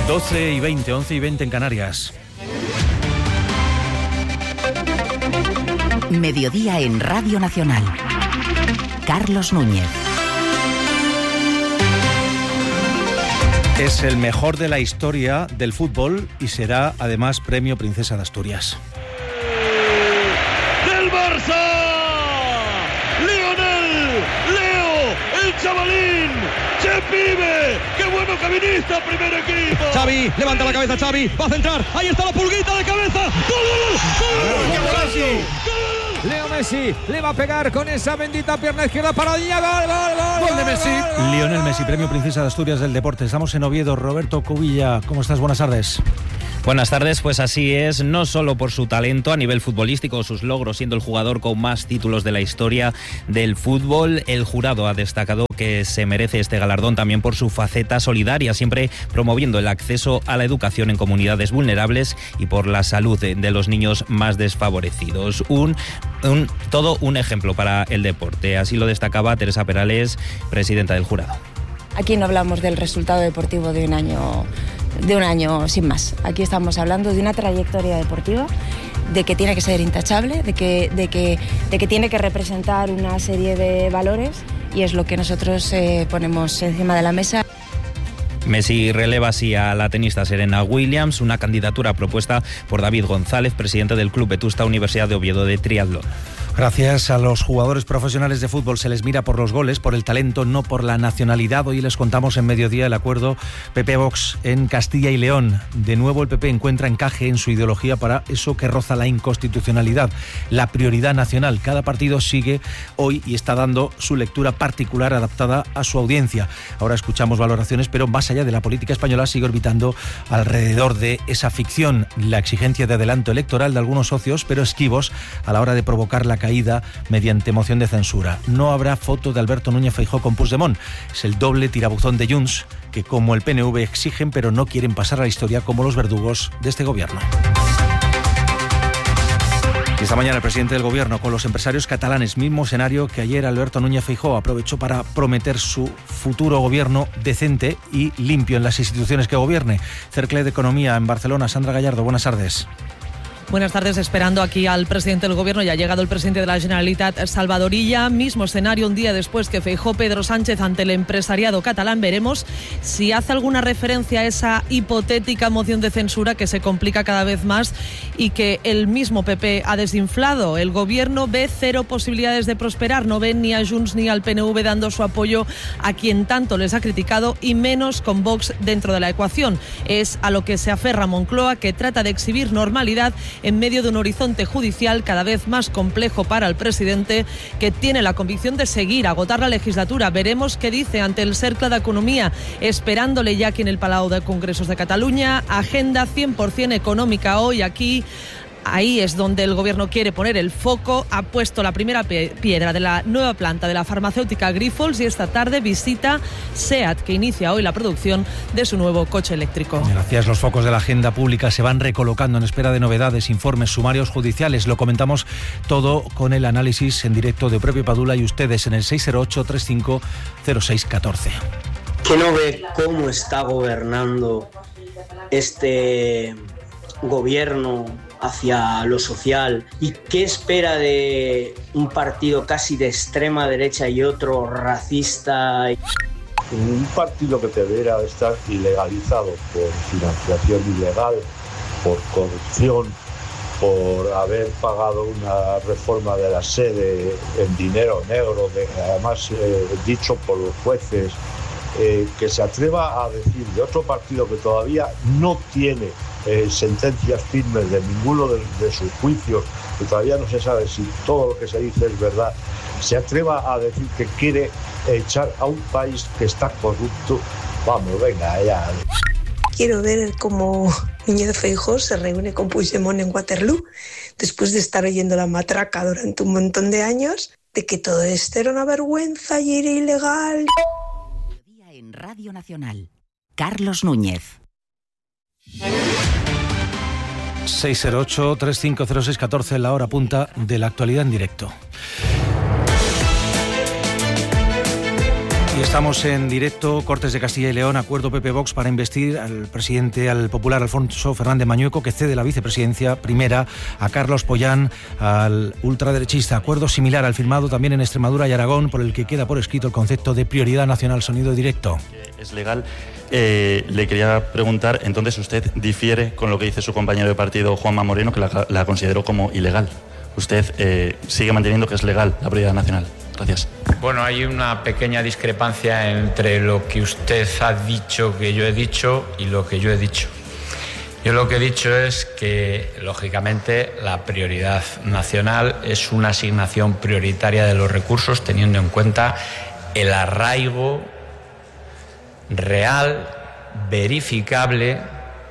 12:20, 11:20 en Canarias. Mediodía en Radio Nacional. Carlos Núñez. Es el mejor de la historia del fútbol y será además premio Princesa de Asturias. ¡Del Barça! ¡Lionel! ¡Leo! ¡El chavalín! ¡Che pibe! ¡Qué bueno caminista, primer equipo! Xavi, levanta la cabeza Xavi, va a centrar, ahí está la pulguita de cabeza. ¡Gol! Leo Messi le va a pegar con esa bendita pierna izquierda para gol de Messi. Lionel Messi, premio Princesa de Asturias del Deporte. Estamos en Oviedo. Roberto Cubilla, ¿cómo estás? Buenas tardes. Buenas tardes, pues así es, no solo por su talento a nivel futbolístico, sus logros, siendo el jugador con más títulos de la historia del fútbol. El jurado ha destacado que se merece este galardón también por su faceta solidaria, siempre promoviendo el acceso a la educación en comunidades vulnerables y por la salud de los niños más desfavorecidos. Todo un ejemplo para el deporte, así lo destacaba Teresa Perales, presidenta del jurado. Aquí no hablamos del resultado deportivo de un año sin más. Aquí estamos hablando de una trayectoria deportiva, de que tiene que ser intachable, de que tiene que representar una serie de valores, y es lo que nosotros ponemos encima de la mesa. Messi releva así a la tenista Serena Williams, una candidatura propuesta por David González, presidente del Club Vetusta Universidad de Oviedo de Triatlón. Gracias a los jugadores profesionales de fútbol se les mira por los goles, por el talento, no por la nacionalidad. Hoy les contamos en Mediodía el acuerdo PP-Vox en Castilla y León. De nuevo el PP encuentra encaje en su ideología para eso que roza la inconstitucionalidad, la prioridad nacional. Cada partido sigue hoy y está dando su lectura particular adaptada a su audiencia. Ahora escuchamos valoraciones, pero más allá de la política española sigue orbitando alrededor de esa ficción la exigencia de adelanto electoral de algunos socios, pero esquivos a la hora de provocar la caída mediante moción de censura. No habrá foto de Alberto Núñez Feijóo con Puigdemont. Es el doble tirabuzón de Junts, que como el PNV exigen pero no quieren pasar a la historia como los verdugos de este gobierno. Y esta mañana el presidente del gobierno con los empresarios catalanes, mismo escenario que ayer Alberto Núñez Feijóo aprovechó para prometer su futuro gobierno decente y limpio en las instituciones que gobierne. Cercle de Economía en Barcelona, Sandra Gallardo, buenas tardes. Buenas tardes, esperando aquí al presidente del gobierno. Ya ha llegado el presidente de la Generalitat, Salvador Illa. Mismo escenario un día después que Feijóo, Pedro Sánchez ante el empresariado catalán. Veremos si hace alguna referencia a esa hipotética moción de censura que se complica cada vez más y que el mismo PP ha desinflado. El gobierno ve cero posibilidades de prosperar. No ven ni a Junts ni al PNV dando su apoyo a quien tanto les ha criticado, y menos con Vox dentro de la ecuación. Es a lo que se aferra Moncloa, que trata de exhibir normalidad en medio de un horizonte judicial cada vez más complejo para el presidente, que tiene la convicción de seguir, agotar la legislatura. Veremos qué dice ante el Cercle de Economía, esperándole ya aquí en el Palau de Congresos de Cataluña. Agenda 100% económica hoy aquí. Ahí es donde el gobierno quiere poner el foco. Ha puesto la primera piedra de la nueva planta de la farmacéutica Grifols, y esta tarde visita SEAT, que inicia hoy la producción de su nuevo coche eléctrico. Gracias. Los focos de la agenda pública se van recolocando en espera de novedades, informes, sumarios judiciales. Lo comentamos todo con el análisis en directo de Propio Padula y ustedes en el 608-350614. ¿Que no ve cómo está gobernando este gobierno hacia lo social? ¿Y qué espera de un partido casi de extrema derecha y otro racista? Un partido que deberá estar ilegalizado por financiación ilegal, por corrupción, por haber pagado una reforma de la sede en dinero negro, además dicho por los jueces, que se atreva a decir de otro partido que todavía no tiene sentencias firmes de ninguno de sus juicios, que todavía no se sabe si todo lo que se dice es verdad, se atreva a decir que quiere echar a un país que está corrupto. Vamos, venga, ya. Quiero ver cómo Núñez Feijóo se reúne con Puigdemont en Waterloo, después de estar oyendo la matraca durante un montón de años, de que todo esto era una vergüenza y era ilegal. En Radio Nacional, Carlos Núñez. 608-350614, la hora punta de la actualidad en directo. Y estamos en directo, Cortes de Castilla y León, acuerdo PP-Vox para investir al presidente, al popular Alfonso Fernández Mañueco, que cede la vicepresidencia primera a Carlos Pollán, al ultraderechista. Acuerdo similar al firmado también en Extremadura y Aragón, por el que queda por escrito el concepto de prioridad nacional. Sonido directo. Es legal. Le quería preguntar, entonces usted difiere con lo que dice su compañero de partido, Juanma Moreno, que la consideró como ilegal. Usted sigue manteniendo que es legal la prioridad nacional. Gracias. Bueno, hay una pequeña discrepancia entre lo que usted ha dicho que yo he dicho y lo que yo he dicho. Yo lo que he dicho es que, lógicamente, la prioridad nacional es una asignación prioritaria de los recursos, teniendo en cuenta el arraigo real, verificable,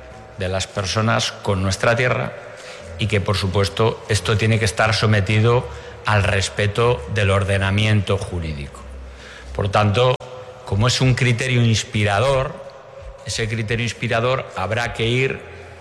de las personas con nuestra tierra, y que, por supuesto, esto tiene que estar sometido al respeto del ordenamiento jurídico. Por tanto, como es un criterio inspirador, ese criterio inspirador habrá que ir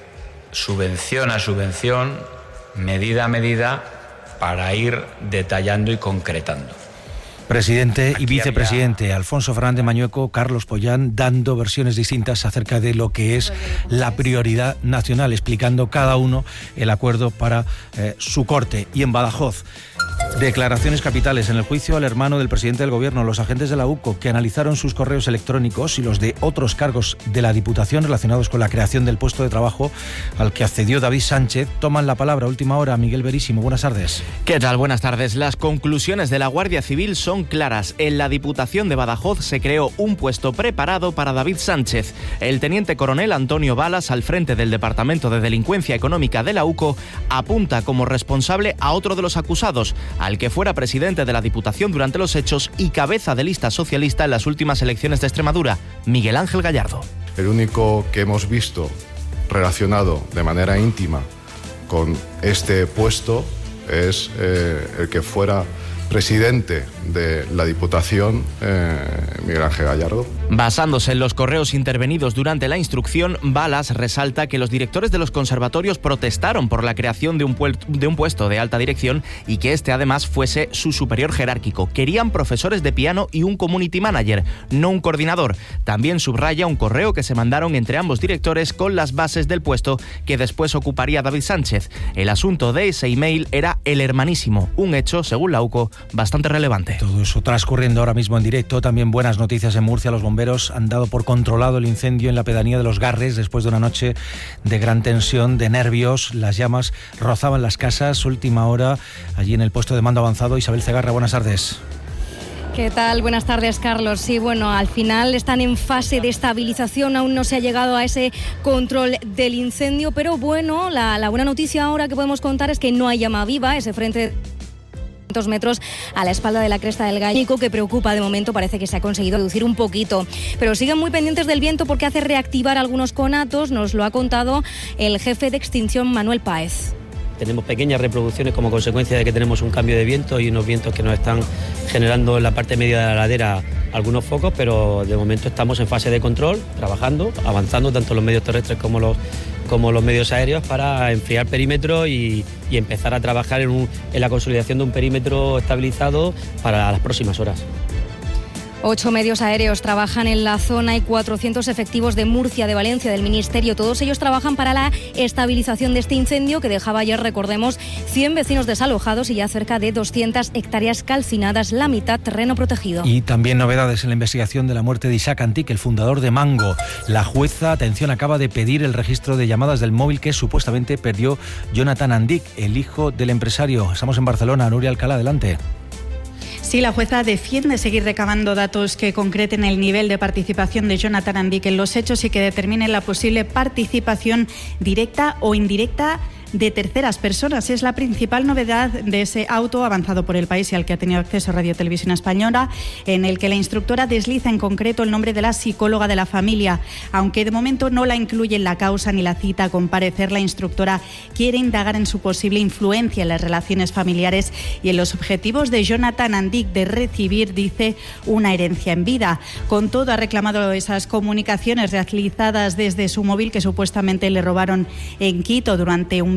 subvención a subvención, medida a medida, para ir detallando y concretando. Presidente y vicepresidente Alfonso Fernández Mañueco, Carlos Pollán, dando versiones distintas acerca de lo que es la prioridad nacional, explicando cada uno el acuerdo para su corte. Y en Badajoz, declaraciones capitales en el juicio al hermano del presidente del gobierno. Los agentes de la UCO, que analizaron sus correos electrónicos y los de otros cargos de la Diputación relacionados con la creación del puesto de trabajo al que accedió David Sánchez, toman la palabra a última hora. Miguel Verísimo, buenas tardes. ¿Qué tal? Buenas tardes. Las conclusiones de la Guardia Civil son claras. En la Diputación de Badajoz se creó un puesto preparado para David Sánchez. El teniente coronel Antonio Balas, al frente del Departamento de Delincuencia Económica de la UCO, apunta como responsable a otro de los acusados, al que fuera presidente de la Diputación durante los hechos y cabeza de lista socialista en las últimas elecciones de Extremadura, Miguel Ángel Gallardo. El único que hemos visto relacionado de manera íntima con este puesto es el que fuera presidente de la Diputación, Miguel Ángel Gallardo. Basándose en los correos intervenidos durante la instrucción, Balas resalta que los directores de los conservatorios protestaron por la creación de un puesto de alta dirección y que este además fuese su superior jerárquico. Querían profesores de piano y un community manager, no un coordinador. También subraya un correo que se mandaron entre ambos directores con las bases del puesto que después ocuparía David Sánchez. El asunto de ese email era el hermanísimo, un hecho, según la UCO, bastante relevante. Todo eso transcurriendo ahora mismo en directo. También buenas noticias en Murcia. Los bomberos han dado por controlado el incendio en la pedanía de Los Garres después de una noche de gran tensión, de nervios. Las llamas rozaban las casas. Última hora allí en el puesto de mando avanzado. Isabel Cegarra, buenas tardes. ¿Qué tal? Buenas tardes, Carlos. Sí, bueno, al final están en fase de estabilización, aún no se ha llegado a ese control del incendio, pero bueno, la buena noticia ahora que podemos contar es que no hay llama viva, ese frente metros a la espalda de la Cresta del Gallo, que preocupa de momento. Parece que se ha conseguido reducir un poquito, pero siguen muy pendientes del viento porque hace reactivar algunos conatos. Nos lo ha contado el jefe de extinción, Manuel Páez. Tenemos pequeñas reproducciones como consecuencia de que tenemos un cambio de viento y unos vientos que nos están generando en la parte media de la ladera algunos focos, pero de momento estamos en fase de control, trabajando, avanzando tanto los medios terrestres como los medios aéreos para enfriar perímetro y empezar a trabajar en la consolidación de un perímetro estabilizado para las próximas horas. 8 medios aéreos trabajan en la zona y 400 efectivos de Murcia, de Valencia, del Ministerio. Todos ellos trabajan para la estabilización de este incendio que dejaba ayer, recordemos, 100 vecinos desalojados y ya cerca de 200 hectáreas calcinadas, la mitad terreno protegido. Y también novedades en la investigación de la muerte de Isaac Antic, el fundador de Mango. La jueza, atención, acaba de pedir el registro de llamadas del móvil que supuestamente perdió Jonathan Antic, el hijo del empresario. Estamos en Barcelona. Nuria Alcalá, adelante. Sí, la jueza defiende seguir recabando datos que concreten el nivel de participación de Jonathan Antic en los hechos y que determinen la posible participación directa o indirecta de terceras personas. Es la principal novedad de ese auto avanzado por El País y al que ha tenido acceso Radio Televisión Española, en el que la instructora desliza en concreto el nombre de la psicóloga de la familia. Aunque de momento no la incluye en la causa ni la cita a comparecer, la instructora quiere indagar en su posible influencia en las relaciones familiares y en los objetivos de Jonathan Antic de recibir, dice, una herencia en vida. Con todo, ha reclamado esas comunicaciones realizadas desde su móvil que supuestamente le robaron en Quito durante un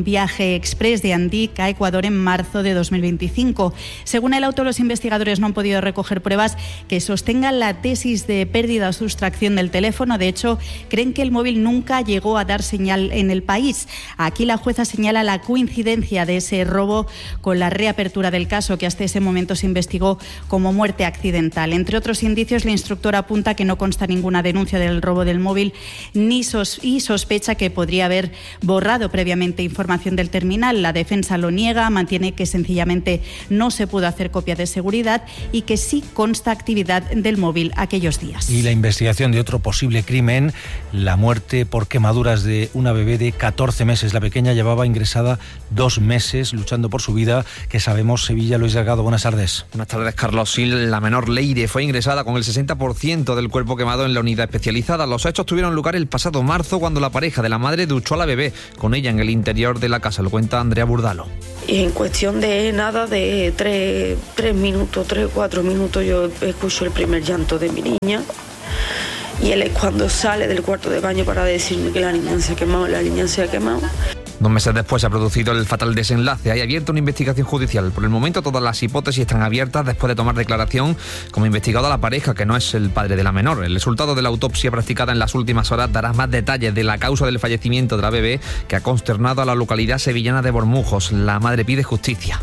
viaje express de Andic a Ecuador en marzo de 2025. Según el auto, los investigadores no han podido recoger pruebas que sostengan la tesis de pérdida o sustracción del teléfono. De hecho, creen que el móvil nunca llegó a dar señal en el país. Aquí la jueza señala la coincidencia de ese robo con la reapertura del caso, que hasta ese momento se investigó como muerte accidental. Entre otros indicios, la instructora apunta que no consta ninguna denuncia del robo del móvil y sospecha que podría haber borrado previamente información del terminal. La defensa lo niega, mantiene que sencillamente no se pudo hacer copia de seguridad y que sí consta actividad del móvil aquellos días. Y la investigación de otro posible crimen, la muerte por quemaduras de una bebé de 14 meses. La pequeña llevaba ingresada 2 meses luchando por su vida, que sabemos. Sevilla, Luis Delgado, buenas tardes. Buenas tardes, Carlos. Sí, la menor Leire fue ingresada con el 60% del cuerpo quemado en la unidad especializada. Los hechos tuvieron lugar el pasado marzo, cuando la pareja de la madre duchó a la bebé con ella en el interior de la casa. Lo cuenta Andrea Burdalo. Y en cuestión de nada, de 3 minutos, 4 minutos, yo escucho el primer llanto de mi niña. Y él es cuando sale del cuarto de baño para decirme que la niña se ha quemado. 2 meses después se ha producido el fatal desenlace. Hay abierta una investigación judicial. Por el momento todas las hipótesis están abiertas después de tomar declaración como investigado a la pareja, que no es el padre de la menor. El resultado de la autopsia practicada en las últimas horas dará más detalles de la causa del fallecimiento de la bebé, que ha consternado a la localidad sevillana de Bormujos. La madre pide justicia.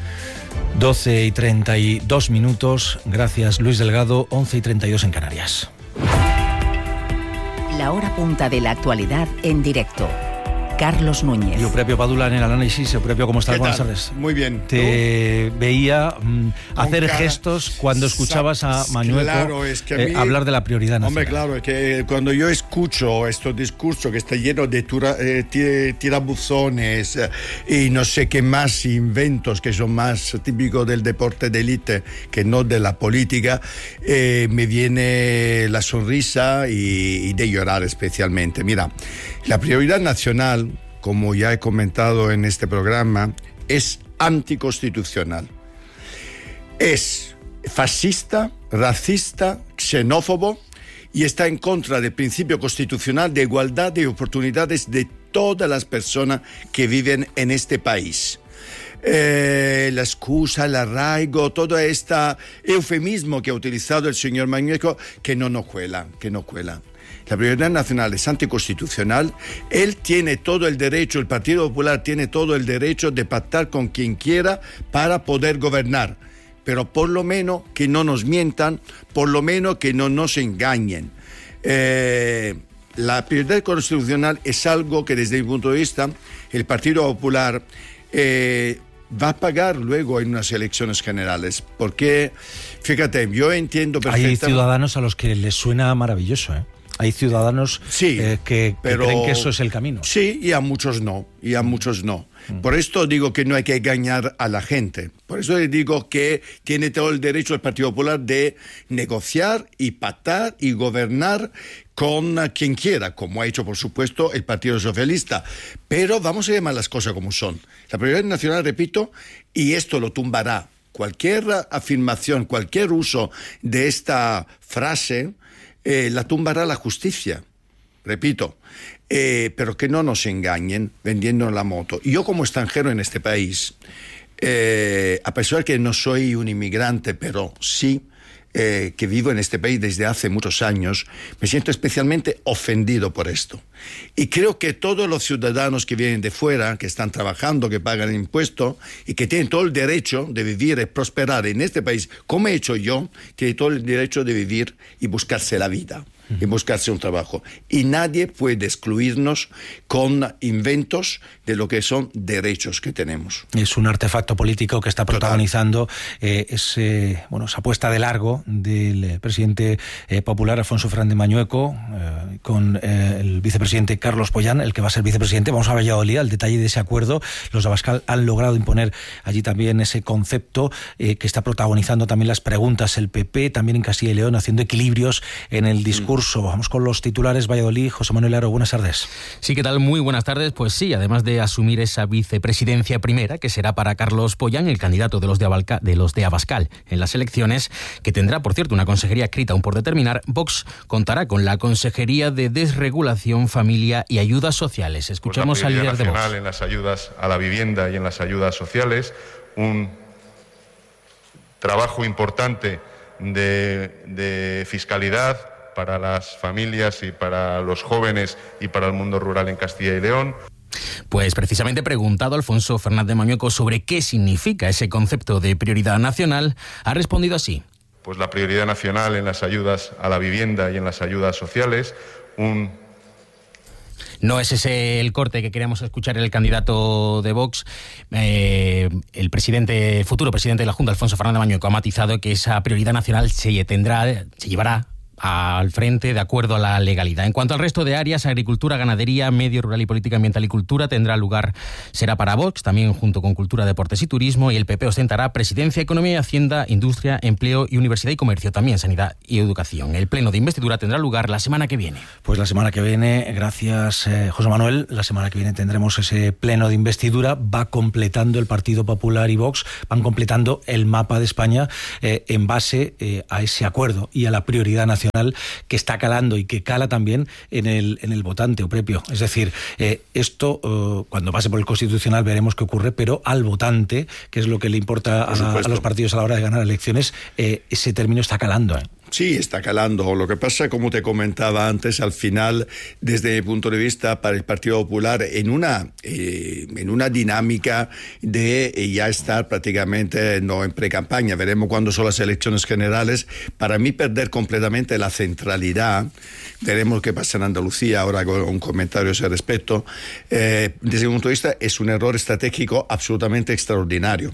12:32. Gracias, Luis Delgado. 11:32 en Canarias. La hora punta de la actualidad en directo. Carlos Núñez. Eupropio Padula en el análisis. Eupropio, ¿cómo estás? Buenas tardes. Muy bien. Te veía hacer gestos cuando escuchabas a Mañueco hablar de la prioridad nacional. Hombre, claro, es que cuando yo escucho este discurso que está lleno de tirabuzones y no sé qué más inventos que son más típicos del deporte de élite que no de la política, me viene la sonrisa y de llorar especialmente. Mira, la prioridad nacional, como ya he comentado en este programa, es anticonstitucional. Es fascista, racista, xenófobo y está en contra del principio constitucional de igualdad de oportunidades de todas las personas que viven en este país. La excusa, el arraigo, todo este eufemismo que ha utilizado el señor Mañueco, que no cuela. La prioridad nacional es anticonstitucional. Él tiene todo el derecho, el Partido Popular tiene todo el derecho de pactar con quien quiera para poder gobernar. Pero por lo menos que no nos mientan, por lo menos que no nos engañen. La prioridad constitucional es algo que desde mi punto de vista el Partido Popular va a pagar luego en unas elecciones generales. Porque, fíjate, yo entiendo perfectamente... Hay ciudadanos a los que les suena maravilloso, ¿eh? Hay ciudadanos que creen que eso es el camino. Sí, y a muchos no. Por esto digo que no hay que engañar a la gente. Por eso digo que tiene todo el derecho el Partido Popular de negociar y pactar y gobernar con quien quiera, como ha hecho, por supuesto, el Partido Socialista. Pero vamos a llamar las cosas como son. La prioridad nacional, repito, y esto lo tumbará cualquier afirmación, cualquier uso de esta frase, la tumbará la justicia, repito, pero que no nos engañen vendiendo la moto. Y yo, como extranjero en este país, a pesar de que no soy un inmigrante, pero sí que vivo en este país desde hace muchos años, me siento especialmente ofendido por esto. Y creo que todos los ciudadanos que vienen de fuera, que están trabajando, que pagan impuestos y que tienen todo el derecho de vivir y prosperar en este país, como he hecho yo, tienen todo el derecho de vivir y buscarse la vida y buscarse un trabajo. Y nadie puede excluirnos con inventos de lo que son derechos que tenemos. Es un artefacto político que está protagonizando esa apuesta de largo del presidente popular Alfonso Fernández Mañueco con el vicepresidente Carlos Pollán, el que va a ser vicepresidente. Vamos a Valladolid, al detalle de ese acuerdo. Los de Abascal han logrado imponer allí también ese concepto que está protagonizando también las preguntas. El PP también en Castilla y León haciendo equilibrios en el discurso curso. Vamos con los titulares. Valladolid, José Manuel Aro, buenas tardes. Sí, ¿qué tal? Muy buenas tardes. Pues sí, además de asumir esa vicepresidencia primera, que será para Carlos Pollán, el candidato de los de Abascal en las elecciones, que tendrá, por cierto, una consejería escrita aún por determinar, Vox contará con la Consejería de Desregulación, Familia y Ayudas Sociales. Escuchamos al líder de Vox. En las ayudas a la vivienda y en las ayudas sociales, un trabajo importante de fiscalidad para las familias y para los jóvenes y para el mundo rural en Castilla y León. Pues precisamente preguntado Alfonso Fernández Mañueco sobre qué significa ese concepto de prioridad nacional, ha respondido así. Pues la prioridad nacional en las ayudas a la vivienda y en las ayudas sociales, No es ese el corte que queríamos escuchar el candidato de Vox. El futuro presidente de la Junta, Alfonso Fernández Mañueco, ha matizado que esa prioridad nacional se llevará al frente de acuerdo a la legalidad. En cuanto al resto de áreas, agricultura, ganadería, medio rural y política ambiental y cultura, será para Vox, también junto con cultura, deportes y turismo, y el PP ostentará presidencia, economía y hacienda, industria, empleo y universidad y comercio, también sanidad y educación. El pleno de investidura tendrá lugar la semana que viene. Pues la semana que viene, gracias José Manuel, la semana que viene tendremos ese pleno de investidura. Va completando el Partido Popular y Vox, van completando el mapa de España en base a ese acuerdo y a la prioridad nacional que está calando y que cala también en el votante o prepio. Es decir, esto cuando pase por el Constitucional veremos qué ocurre, pero al votante, que es lo que le importa a los partidos a la hora de ganar elecciones, ese término está calando. Sí, está calando. Lo que pasa, como te comentaba antes, al final, desde mi punto de vista, para el Partido Popular, en una dinámica de ya estar prácticamente no en pre-campaña. Veremos cuándo son las elecciones generales. Para mí, perder completamente la centralidad. Veremos qué pasa en Andalucía. Ahora hago un comentario a ese respecto. Desde mi punto de vista, es un error estratégico absolutamente extraordinario,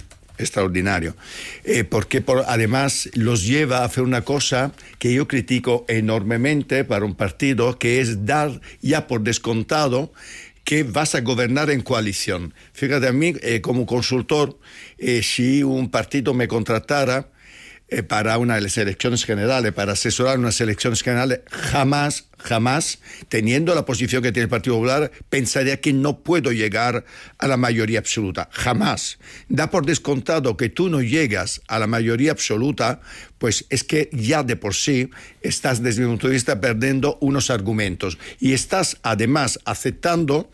porque además los lleva a hacer una cosa que yo critico enormemente para un partido, que es dar ya por descontado que vas a gobernar en coalición. Fíjate, a mí como consultor, si un partido me contratara para unas elecciones generales, para asesorar unas elecciones generales, jamás, teniendo la posición que tiene el Partido Popular, pensaría que no puedo llegar a la mayoría absoluta. Jamás. Da por descontado que tú no llegas a la mayoría absoluta, pues es que ya de por sí estás, desde mi punto de vista, perdiendo unos argumentos. Y estás, además, aceptando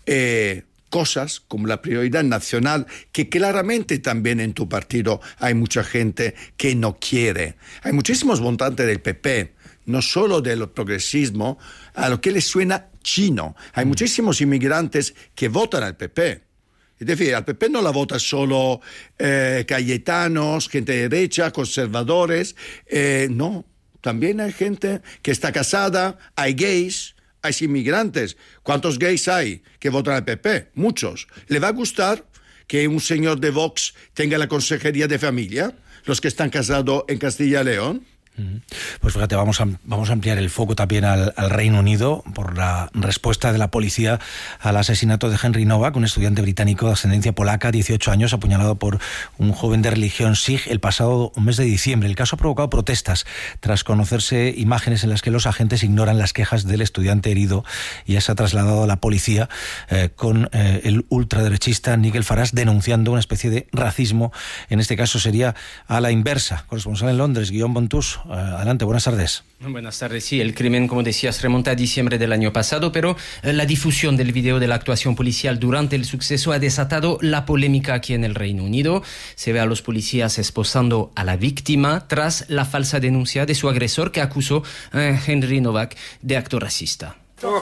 cosas como la prioridad nacional, que claramente también en tu partido hay mucha gente que no quiere. Hay muchísimos votantes del PP, no solo del progresismo, a lo que les suena chino. Hay muchísimos inmigrantes que votan al PP. Es decir, al PP no la vota solo cayetanos, gente de derecha, conservadores. No, también hay gente que está casada, hay gays, hay inmigrantes. ¿Cuántos gays hay que votan al PP? Muchos. ¿Le va a gustar que un señor de Vox tenga la consejería de familia? Los que están casados en Castilla y León. Pues fíjate, vamos a ampliar el foco también al Reino Unido por la respuesta de la policía al asesinato de Henry Novak, un estudiante británico de ascendencia polaca, 18 años, apuñalado por un joven de religión Sikh el pasado mes de diciembre. El caso ha provocado protestas tras conocerse imágenes en las que los agentes ignoran las quejas del estudiante herido, y ya se ha trasladado a la policía con el ultraderechista Nigel Farage denunciando una especie de racismo. En este caso sería a la inversa. Corresponsal en Londres, Guillaume Bontus. Adelante, buenas tardes. Buenas tardes. Sí, el crimen, como decías, remonta a diciembre del año pasado, pero la difusión del video de la actuación policial durante el suceso ha desatado la polémica aquí en el Reino Unido. Se ve a los policías esposando a la víctima tras la falsa denuncia de su agresor, que acusó a Henry Novak de acto racista.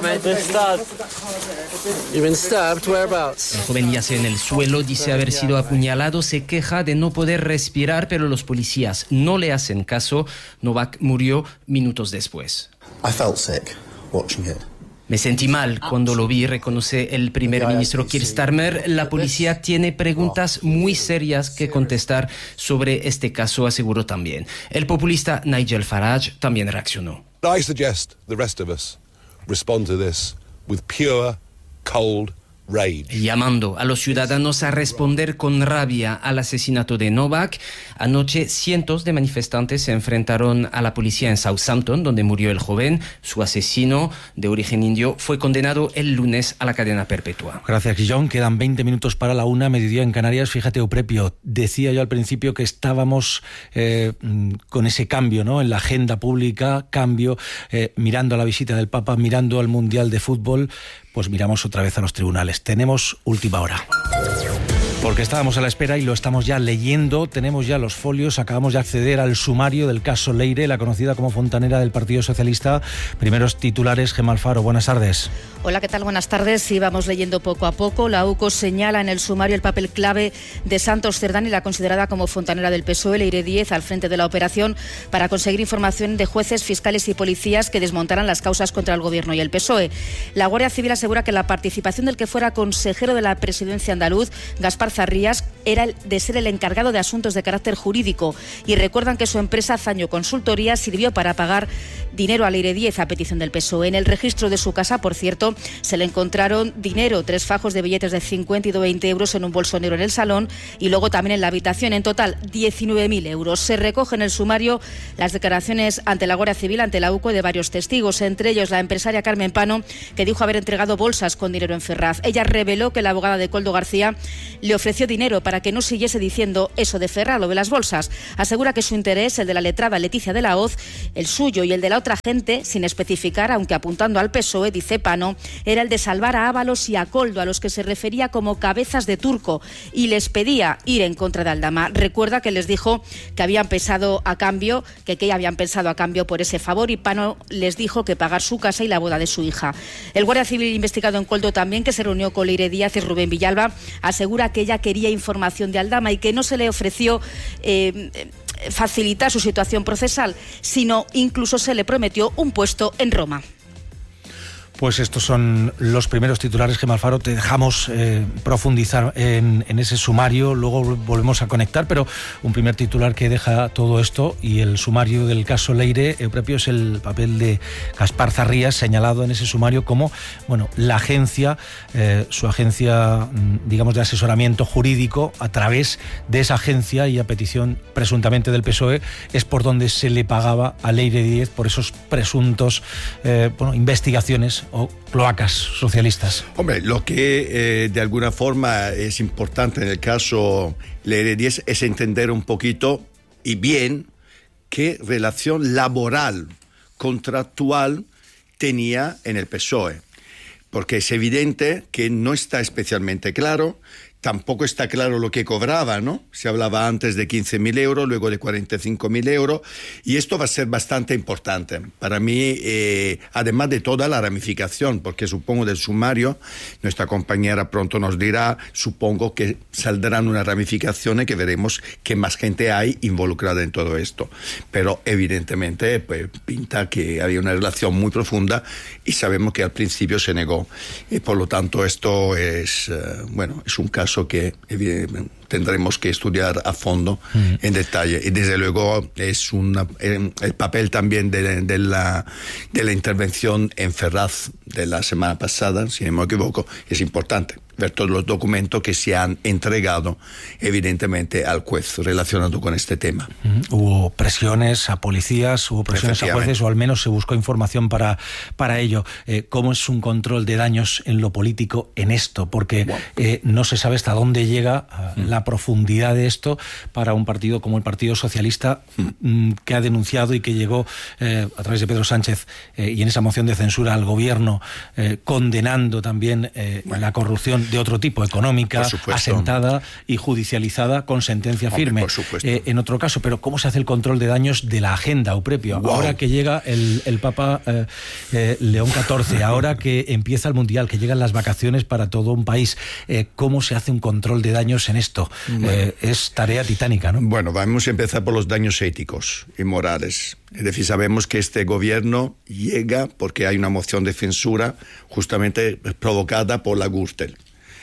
El joven yace en el suelo, dice haber sido apuñalado, se queja de no poder respirar, pero los policías no le hacen caso. Novak murió minutos después. Me sentí mal cuando lo vi, reconoce el primer ministro Keir Starmer. La policía tiene preguntas muy serias que contestar sobre este caso, aseguró también. El populista Nigel Farage también reaccionó. I suggest the rest of us respond to this with pure, cold llamando a los ciudadanos a responder con rabia al asesinato de Novak. Anoche cientos de manifestantes se enfrentaron a la policía en Southampton, donde murió el joven. Su asesino, de origen indio, fue condenado el lunes a la cadena perpetua. Gracias, Guillón. Quedan 20 minutos para la 1, mediodía en Canarias. Fíjate, Euprebio, decía yo al principio que estábamos con ese cambio, ¿no?, en la agenda pública, mirando a la visita del Papa, mirando al Mundial de Fútbol. Pues miramos otra vez a los tribunales. Tenemos última hora. Porque estábamos a la espera y lo estamos ya leyendo, tenemos ya los folios, acabamos de acceder al sumario del caso Leire, la conocida como fontanera del Partido Socialista. Primeros titulares, Gemma Alfaro, buenas tardes. Hola, ¿qué tal? Buenas tardes. Sí, vamos leyendo poco a poco. La UCO señala en el sumario el papel clave de Santos Cerdán y la considerada como fontanera del PSOE, Leire Díez, al frente de la operación para conseguir información de jueces, fiscales y policías que desmontaran las causas contra el Gobierno y el PSOE. La Guardia Civil asegura que la participación del que fuera consejero de la presidencia andaluz, Gaspar Zarrías, era de ser el encargado de asuntos de carácter jurídico, y recuerdan que su empresa Zaño Consultoría sirvió para pagar dinero a Leire Díez a petición del PSOE. En el registro de su casa, por cierto, se le encontraron dinero, 3 fajos de billetes de 50 y de 20 euros en un bolso negro en el salón y luego también en la habitación. En total, 19.000 euros. Se recoge en el sumario las declaraciones ante la Guardia Civil, ante la UCO, de varios testigos, entre ellos la empresaria Carmen Pano, que dijo haber entregado bolsas con dinero en Ferraz. Ella reveló que la abogada de Koldo García le ofreció dinero para que no siguiese diciendo eso de Ferraz, lo de las bolsas. Asegura que su interés, el de la letrada Leticia de la Hoz, el suyo y el de la otra gente, sin especificar, aunque apuntando al PSOE, dice Pano, era el de salvar a Ábalos y a Koldo, a los que se refería como cabezas de turco, y les pedía ir en contra de Aldama. Recuerda que les dijo que habían pensado a cambio, que habían pensado a cambio por ese favor, y Pano les dijo que pagar su casa y la boda de su hija. El Guardia Civil investigado en Koldo también, que se reunió con Leire Díaz y Rubén Villalba, asegura que ella quería información de Aldama y que no se le ofreció facilitar su situación procesal, sino incluso se le prometió un puesto en Roma. Pues estos son los primeros titulares, Gemma Alfaro. Te dejamos profundizar en ese sumario, luego volvemos a conectar, pero un primer titular que deja todo esto y el sumario del caso Leire, Euprebio, es el papel de Gaspar Zarrías, señalado en ese sumario como, bueno, la agencia, su agencia, digamos, de asesoramiento jurídico. A través de esa agencia y a petición presuntamente del PSOE es por donde se le pagaba a Leire Díez por esos presuntos investigaciones o cloacas socialistas. Hombre, lo que de alguna forma es importante en el caso Leire Díez es entender un poquito y bien qué relación laboral, contractual tenía en el PSOE. Porque es evidente que no está especialmente claro. Tampoco está claro lo que cobraba, ¿no? Se hablaba antes de 15.000 euros, luego de 45.000 euros, y esto va a ser bastante importante para mí, además de toda la ramificación, porque supongo del sumario, nuestra compañera pronto nos dirá, supongo que saldrán unas ramificaciones que veremos que más gente hay involucrada en todo esto. Pero evidentemente pues, pinta que había una relación muy profunda y sabemos que al principio se negó. Y por lo tanto esto es, es un caso que tendremos que estudiar a fondo en detalle, y desde luego es el papel también de la intervención en Ferraz de la semana pasada, si no me equivoco, es importante ver todos los documentos que se han entregado evidentemente al juez relacionado con este tema. Hubo presiones a policías, hubo presiones a jueces, o al menos se buscó información para ello. ¿Cómo es un control de daños en lo político en esto? Porque no se sabe hasta dónde llega la profundidad de esto para un partido como el Partido Socialista, que ha denunciado y que llegó a través de Pedro Sánchez y en esa moción de censura al gobierno, condenando también la corrupción de otro tipo, económica, asentada y judicializada con sentencia firme. En otro caso, pero ¿cómo se hace el control de daños de la agenda, Euprebio? Ahora que llega el Papa León XIV, ahora que empieza el Mundial, que llegan las vacaciones para todo un país, ¿cómo se hace un control de daños en esto? Es tarea titánica, ¿no? Bueno, vamos a empezar por los daños éticos y morales. Es decir, sabemos que este gobierno llega porque hay una moción de censura justamente provocada por la Gürtel.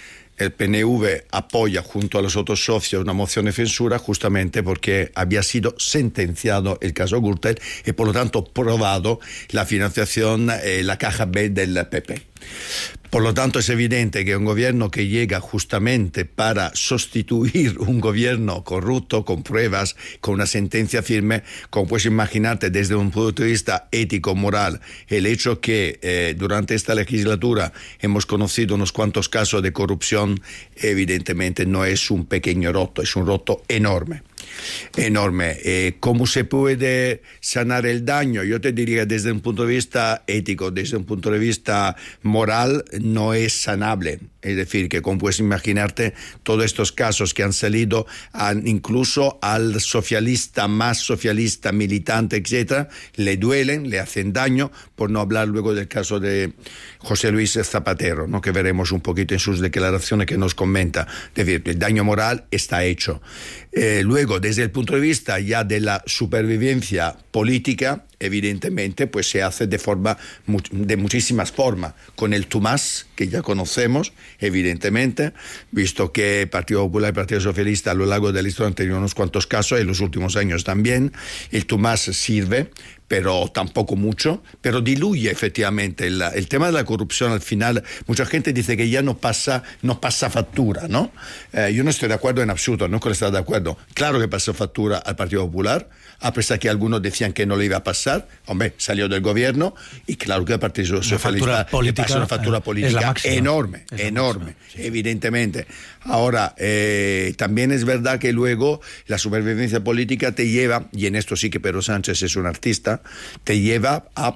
El PNV apoya junto a los otros socios una moción de censura justamente porque había sido sentenciado el caso Gürtel y por lo tanto probado la financiación, la caja B del PP. Por lo tanto, es evidente que un gobierno que llega justamente para sustituir un gobierno corrupto, con pruebas, con una sentencia firme, como puedes imaginarte desde un punto de vista ético, moral, el hecho que durante esta legislatura hemos conocido unos cuantos casos de corrupción, evidentemente no es un pequeño roto, es un roto enorme. ¿Cómo se puede sanar el daño? Yo te diría desde un punto de vista ético, desde un punto de vista moral, no es sanable. Es decir, que como puedes imaginarte, todos estos casos que han salido, incluso al socialista, más socialista, militante, etcétera, le duelen, le hacen daño, por no hablar luego del caso de José Luis Zapatero, ¿no? Que veremos un poquito en sus declaraciones que nos comenta. Es decir, el daño moral está hecho. Luego, desde el punto de vista ya de la supervivencia política, evidentemente, pues se hace de muchísimas formas. Con el Tumás, que ya conocemos, evidentemente, visto que el Partido Popular y el Partido Socialista a lo largo de la historia han tenido unos cuantos casos, en los últimos años también. El Tumás sirve, pero tampoco mucho, pero diluye efectivamente el tema de la corrupción. Al final, mucha gente dice que ya no pasa factura, ¿no? Yo no estoy de acuerdo en absoluto, no creo estar de acuerdo. Claro que pasa factura al Partido Popular, a pesar que algunos decían que no le iba a pasar. Hombre, salió del gobierno y claro que el Partido Socialista le pasa una factura política enorme, evidentemente. Ahora, también es verdad que luego la supervivencia política te lleva, y en esto sí que Pedro Sánchez es un artista, te lleva a